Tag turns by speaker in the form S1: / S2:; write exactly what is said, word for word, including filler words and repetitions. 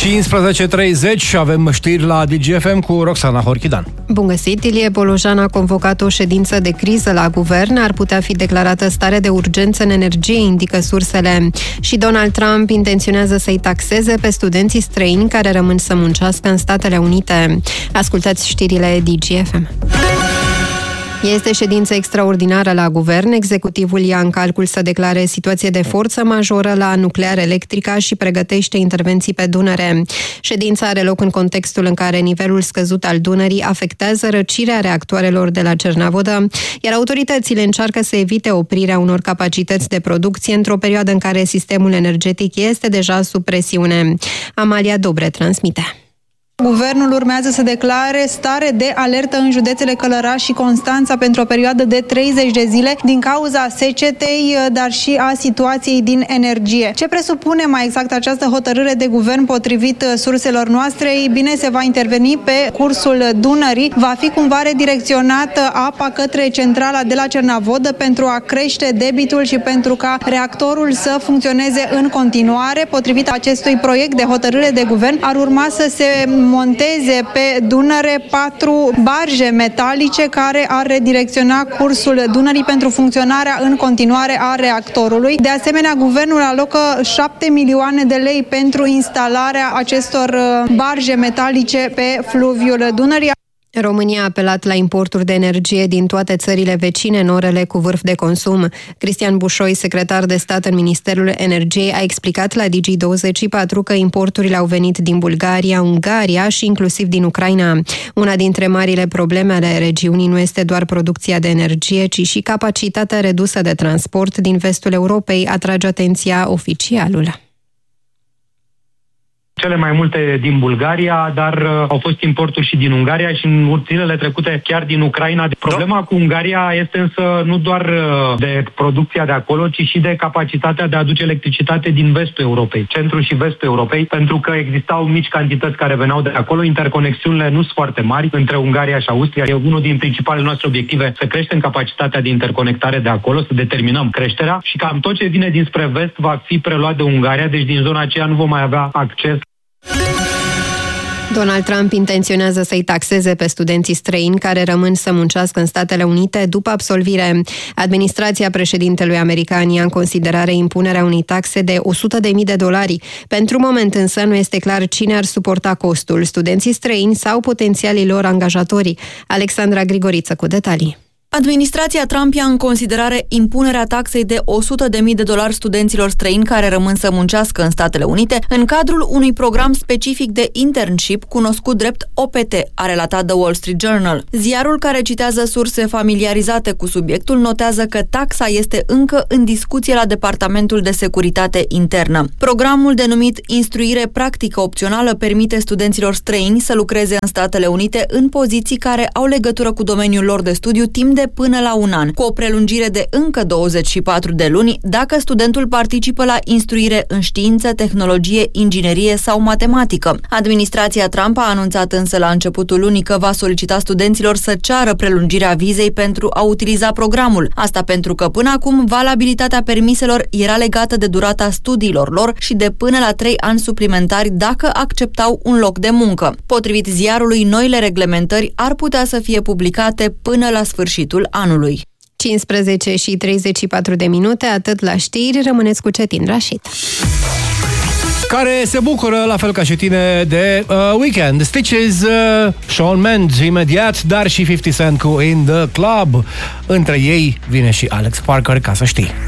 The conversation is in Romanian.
S1: cincisprezece treizeci avem știri la D G F M cu Roxana Horchidan.
S2: Bun găsit! Ilie Bolojan a convocat o ședință de criză la guvern. Ar putea fi declarată stare de urgență în energie, indică sursele. Și Donald Trump intenționează să-i taxeze pe studenții străini care rămân să muncească în Statele Unite. Ascultați știrile D G F M. Este ședință extraordinară la guvern. Executivul ia în calcul să declare situație de forță majoră la nuclear electrica și pregătește intervenții pe Dunăre. Ședința are loc în contextul în care nivelul scăzut al Dunării afectează răcirea reactoarelor de la Cernavodă, iar autoritățile încearcă să evite oprirea unor capacități de producție într-o perioadă în care sistemul energetic este deja sub presiune. Amalia Dobre transmite.
S3: Guvernul urmează să declare stare de alertă în județele Călăraș și Constanța pentru o perioadă de treizeci de zile din cauza secetei, dar și a situației din energie. Ce presupune mai exact această hotărâre de guvern potrivit surselor noastre? Ei bine, se va interveni pe cursul Dunării, va fi cumva redirecționată apa către centrala de la Cernavodă pentru a crește debitul și pentru ca reactorul să funcționeze în continuare. Potrivit acestui proiect de hotărâre de guvern, ar urma să se monteze pe Dunăre patru barje metalice care ar redirecționa cursul Dunării pentru funcționarea în continuare a reactorului. De asemenea, guvernul alocă șapte milioane de lei pentru instalarea acestor barje metalice pe fluviul Dunării.
S2: România a apelat la importuri de energie din toate țările vecine în orele cu vârf de consum. Cristian Bușoi, secretar de stat în Ministerul Energiei, a explicat la Digi douăzeci și patru că importurile au venit din Bulgaria, Ungaria și inclusiv din Ucraina. Una dintre marile probleme ale regiunii nu este doar producția de energie, ci și capacitatea redusă de transport din vestul Europei, atrage atenția oficialul.
S4: Cele mai multe din Bulgaria, dar uh, au fost importuri și din Ungaria și în zilele trecute chiar din Ucraina. Problema cu Ungaria este însă nu doar uh, de producția de acolo, ci și de capacitatea de a aduce electricitate din vestul Europei, centrul și vestul Europei, pentru că existau mici cantități care veneau de acolo. Interconexiunile nu sunt foarte mari între Ungaria și Austria. E unul din principalele noastre obiective să creștem capacitatea de interconectare de acolo, să determinăm creșterea și cam tot ce vine dinspre vest va fi preluat de Ungaria, deci din zona aceea nu vom mai avea acces.
S2: Donald Trump intenționează să-i taxeze pe studenții străini care rămân să muncească în Statele Unite după absolvire. Administrația președintelui american ia în considerare impunerea unei taxe de o sută de mii de dolari. Pentru moment însă nu este clar cine ar suporta costul, studenții străini sau potențialii lor angajatori. Alexandra Grigoriță cu detalii.
S5: Administrația Trump ia în considerare impunerea taxei de o sută de mii de dolari studenților străini care rămân să muncească în Statele Unite în cadrul unui program specific de internship cunoscut drept O P T, a relatat The Wall Street Journal. Ziarul, care citează surse familiarizate cu subiectul, notează că taxa este încă în discuție la Departamentul de Securitate Internă. Programul, denumit Instruire Practică Opțională, permite studenților străini să lucreze în Statele Unite în poziții care au legătură cu domeniul lor de studiu timp de până la un an, cu o prelungire de încă douăzeci și patru de luni dacă studentul participă la instruire în știință, tehnologie, inginerie sau matematică. Administrația Trump a anunțat însă la începutul lunii că va solicita studenților să ceară prelungirea vizei pentru a utiliza programul. Asta pentru că până acum valabilitatea permiselor era legată de durata studiilor lor și de până la trei ani suplimentari dacă acceptau un loc de muncă. Potrivit ziarului, noile reglementări ar putea să fie publicate până la sfârșitul anului.
S2: cincisprezece și treizeci și patru de minute, atât la știri, rămâneți cu Cetin Rașid.
S1: Care se bucură, la fel ca și tine, de uh, weekend. Stitches, uh, Shawn Mendes imediat, dar și fifty Cent cu In The Club. Între ei vine și Alex Parker, ca să știi.